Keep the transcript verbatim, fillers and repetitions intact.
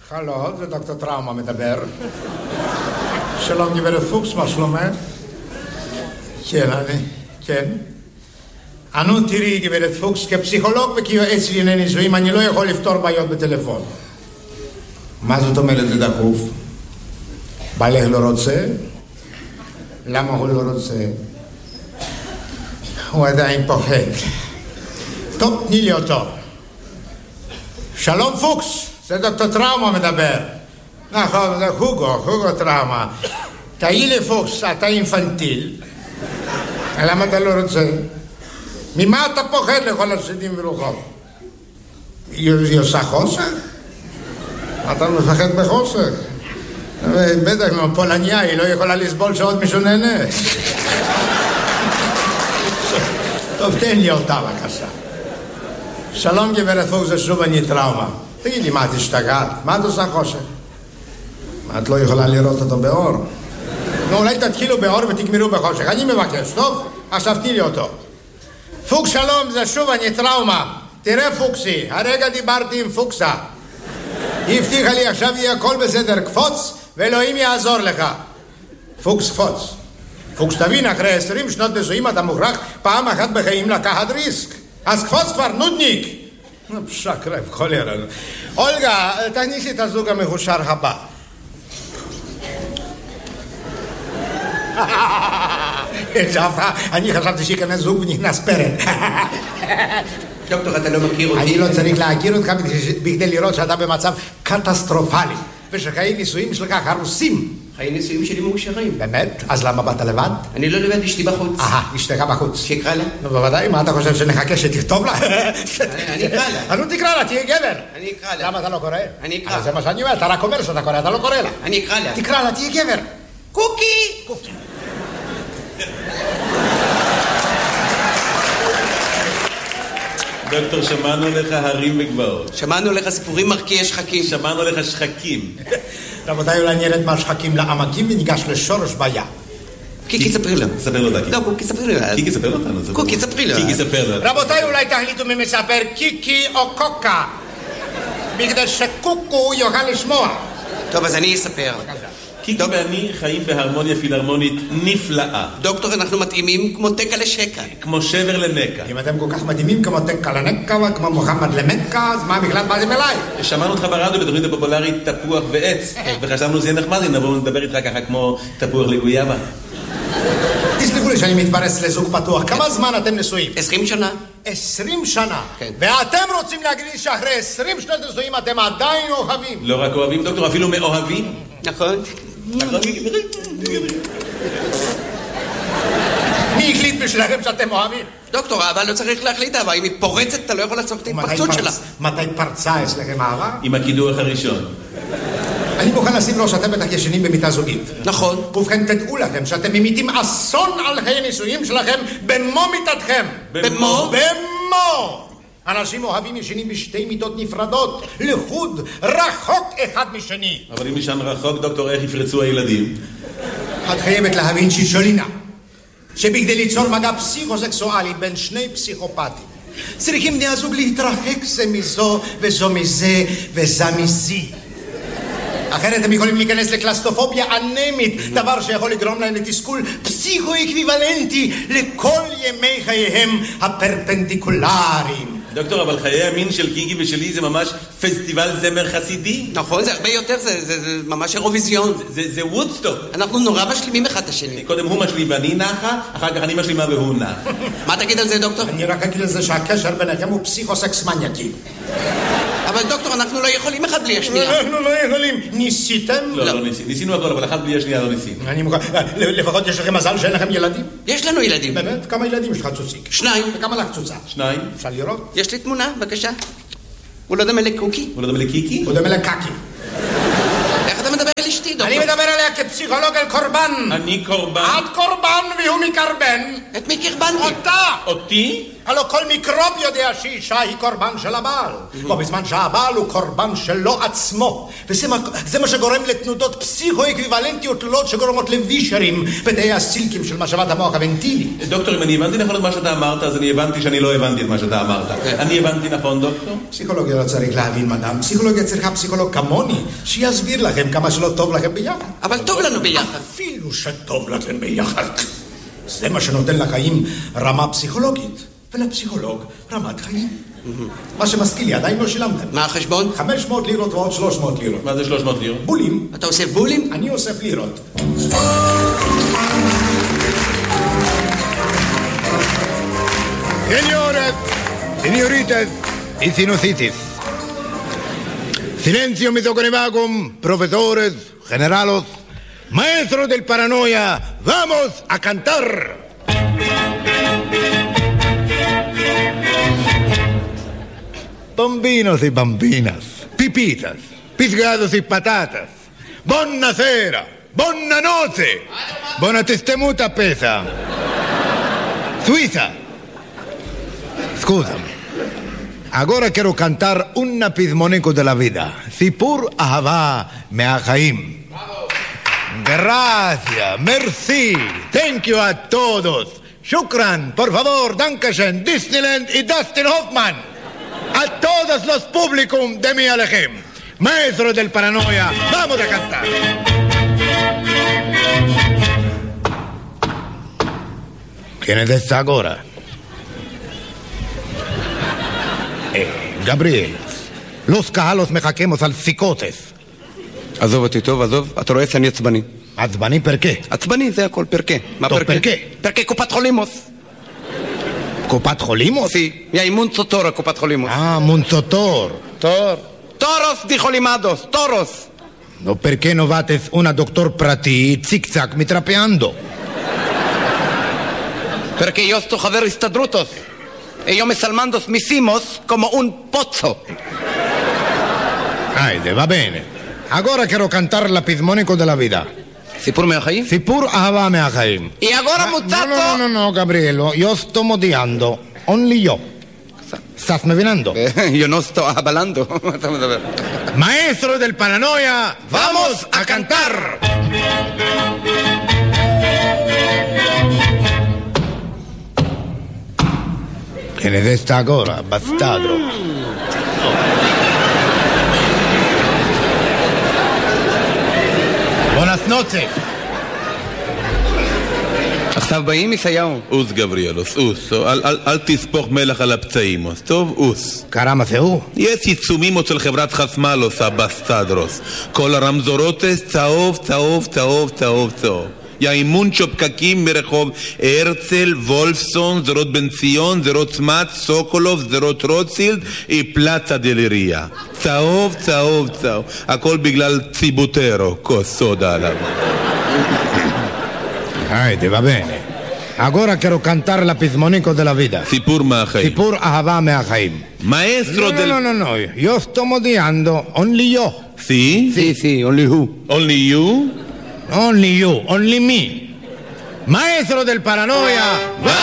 הלו, זה דוקטור טראומה מדבר. שלום גברת פוקס, מה שלומך? כן, אני, כן. אנו תראי גברת פוקס, כפסיכולוג וכיועץ לענייני נישואים, אני לא יכול לפתור בעיות בטלפון. מה זאת אומרת זה דחוף? בעלך לא רוצה? למה הוא לא רוצה? הוא עדיין פוחד. טוב, תני לי אותו. שלום פוקס, זה דוקטור טראומה מדבר. נכון, זה הוגו, הוגו טראומה. תהי לי פוקס, אתה אינפנטיל. למה אתה לא רוצה? ממה אתה פוחד לכל השדים ורוחות? היא עושה חוסך? אתה מפחד בחוסך? בטח, כמו פולניה, היא לא יכולה לסבול שעוד מישהו נהנה. טוב, תן לי אותה בבקשה. שלום גברת פוקס, זה שוב אני טראומה. תגידי, מה את השתגעת? מה את עושה חושך? את לא יכולה לראות אותו באור. נו, אולי תתחילו באור ותגמרו בחושך. אני מבקש, טוב? עכשיו תני לי אותו. פוקס, שלום, זה שוב אני טראומה. תראה פוקסי, הרגע דיברתי עם פוקסה. היא הבטיחה לי, עכשיו יהיה הכל בסדר, קפוץ, ואלוהים יעזור לך. פוקס, קפוץ. פוקס, תבין, אחרי עשרים שנות נישואים אתה מוכרח פעם אחת בחיים לקחת ריסק. אז קפוץ כבר, נודניק. פשק רב, כל ערב. אולגה, תכניסי את הזוג המחושר הבא. אני חשבתי שיכנס זוג ונכנס פרק. דוקטור, אתה לא מכיר אותי? אני לא צריך להכיר אותך בכדי לראות שאתה במצב קטסטרופלי ושחיי נישואים שלך הרוסים. חיי נישואים שלי מאושרים. באמת? אז למה באת לבד? אני לא לבד, אשתי בחוץ. אהה, אשתך בחוץ. שיקרא לה? נו, בוודאי, מה אתה חושב שנחכה שתכתוב לה? אני אקרא לה. נו, תקרא לה, תהיה גבר. אני אקרא לה. למה אתה לא קורא? אני אקרא. זה מה שאני אומר, אתה רק אומר שאתה קורא, אתה לא קורא לה. אני אקרא לה. תקרא לה, תהיה גבר. קוקי! קוקי. דוקטור, שמענו לך הרים וגבעות. שמענו לך סיפורים מרקיעי שחקים. שמענו לך שחקים. רבותיי, אולי נרד מהשחקים לעמקים וניגש לשורש בעיה. קיקי, ספרי לו. ספר לו, דקי. לא, קוקי, ספרי לו. קיקי, ספר אותנו. קוקי, ספרי לו. קיקי, ספר לו. רבותיי, אולי תחליטו מי מספר קיקי או קוקה, בגלל שקוקו יוכל לשמוע. טוב, אז אני אספר. קיקי ואני חיים בהרמוניה פילהרמונית נפלאה. דוקטור, אנחנו מתאימים כמו תקה לשקה. כמו שבר לנקה. אם אתם כל כך מדהימים כמו תקה לנקה וכמו מוחמד למקה, אז מה בכלל באתם אליי? שמענו אותך ברדיו בתוכנית הפופולרית תפוח ועץ, וחשבנו שזה נחמד אם נבוא לדבר איתך ככה כמו תפוח לגויאבה. תסלחו לי שאני מתפרס לזוג פתוח. כמה זמן אתם נשואים? עשרים שנה. עשרים שנה. כן. ואתם רוצים להגיד לי שאחרי עשרים שנות נשואים אתם עדיין אוהבים? לא רק אוהבים, דוקטור, אפילו מאוהבים. נכון. נכון. מי החליט בשבילכם שאתם אוהבים? דוקטור, אבל לא צריך להחליט אהבה. אם היא פורצת, אתה לא יכול לעצור את ההתפרצות שלה. מתי פרצה אצלכם אהבה? עם הקידוח הראשון. אני מוכן לשים לו שאתם בטח ישנים במיטה זוגית. נכון. ובכן, תדעו לכם שאתם ממיתים אסון על חיי נישואים שלכם במו מיטתכם. במו? במו! אנשים אוהבים ישנים בשתי מיטות נפרדות, לחוד, רחוק אחד משני. אבל אם ישן רחוק, דוקטור, איך יפרצו הילדים? את חייבת להבין שישולינה, שבכדי ליצור מגע פסיכוסקסואלי בין שני פסיכופטים, צריכים בני הזוג להתרחק זה מזו וזו מזה וזה מזי. אחרת הם יכולים להיכנס לקלסטרופוביה אנמית, דבר שיכול לגרום להם לתסכול פסיכו-אקוויוולנטי לכל ימי חייהם הפרפנדיקולריים. דוקטור, אבל חיי המין של קיקי ושלי זה ממש פסטיבל זמר חסידי. נכון, זה הרבה יותר, זה, זה, זה ממש אירוויזיון. זה, זה, זה וודסטוק. אנחנו נורא משלימים אחד את השני. קודם הוא משלים ואני נחה, אחר כך אני משלימה והוא נח. מה תגיד על זה, דוקטור? אני רק אגיד על זה שהקשר ביניכם הוא פסיכוסקס מניאקי. אבל דוקטור, אנחנו לא יכולים אחד בלי השנייה. אנחנו לא יכולים. ניסיתם? לא, לא ניסינו. ניסינו הכל, אבל אחד בלי השנייה לא ניסינו. אני מוכן. לפחות יש לכם מזל שאין לכם ילדים? יש לנו ילדים. באמת? כמה ילדים יש לך צוציק? שניים. וכמה לך צוצה? שניים. אפשר לראות? יש לי תמונה, בבקשה. הוא לא דומה לקוקי? הוא לא דומה לקיקי? הוא דומה לקקי. איך אתה מדבר על אשתי, דוקטור? אני מדבר עליה כפסיכולוג על קורבן. אני קורבן. את קורבן והוא מקרבן. את מי קרבנתי? אותה! אותי? הלוא כל מיקרוב יודע שאישה היא קורבן של הבעל. בו בזמן שהבעל הוא קורבן שלו עצמו. וזה מה, זה מה שגורם לתנודות פסיכו-אקוויוולנטיות תלולות שגורמות לווישרים בתאי הסילקים של משאבת המוח הוונטילי. דוקטור, אם אני הבנתי נכון את מה שאתה אמרת, אז אני הבנתי שאני לא הבנתי את מה שאתה אמרת. אני הבנתי נכון, דוקטור? פסיכולוגיה לא צריך להבין, מדam. פסיכולוגיה צריכה פסיכולוג כמוני, שיסביר לכם כמה שלא טוב לכם ביחד. אבל טוב לנו ביחד. אפילו שטוב לכם ביחד. זה מה שנותן לחיים רמה פסיכולוגית, ולפסיכולוג רמת חיים. מה שמזכיר לי, עדיין לא שילמתם. מה החשבון? חמש מאות לירות ועוד שלוש מאות לירות. מה זה שלוש מאות לירות? בולים. אתה אוסף בולים? אני אוסף לירות. Señoras, señoritas y sinusitis. Silencio misoconimakum, profesores, generalos, maestros del paranoia, vamos a cantar. Bambinos y bambinas, pipitas, pisgados y patatas, buonasera, buona notte, buona testemuta pesa, Suiza. Scusami, agora quiero cantar un pizmonico de la vida, Sipur Ahava Meachaim. Gracias, merci, thank you a todos. Shukran, por favor, dankeschön, Disneyland y Dustin Hoffman. A todos los públicos de mi Alejem, maestros del paranoia, vamos a cantar. ¿Quién es esta ahora? Eh, Gabriel, los calos מחכemos על פסיקותס. עזוב אותי טוב, עזוב. אתה רואה שאני עצבני. עצבני פרקה? עצבני, זה הכל, פרקה. מה טוב, פרקה? פרקה. פרקה קופת חולימוס. קופת חולימוס? Sí, y hay mucho toro קופת חולימוס. Ah, Monzotor. Tor. Toros, dijo Limados, toros. No, perché no vates una doctor prati zig-zag mitrapeando? Perché io sto חבר הסתדרותוס. E io me salmandos mis himos como un pozzo. Aide, va bene. Agora quiero cantar la pizmonico della vida. סיפור מהחיים? Sipur ahava meachaim. Y ahora, muchacho. No, no, no, no, Gabrielo, io sto modiando. Only io. ¿Estás me vinando? Yo no estoy hablando. Maestro del paranoia, vamos a cantar. ¿Quién es esta ahora, bastardo? Buenas noches. עכשיו באים ישעיהו. אוס גבריאלוס, אוס. אל, אל, אל תספוך מלח על הפצעים, טוב? אוס. קרמה זה הוא? יש עיצומים של חברת חסמלוס, הבסטדרוס. כל הרמזורוטס צהוב, צהוב, צהוב, צהוב, צהוב. יאימון שופקקים מרחוב הרצל, וולפסון, זרות בן ציון, זרות צמת, סוקולוב, זרות רוטשילד, פלצה דלריה. צהוב, צהוב, צהוב. הכל בגלל ציבוטרו, כוס סודה עליו. Aide, va bene. Agora quiero cantar la pizmonico della vida. סיפור מהחיים. Sipur ahava meachaim. Maestro No, del... no, no, no, io sto modiando. Only io. Sí? Sí, sí, only who. Only you? Only you, only me. Maestro del paranoia, va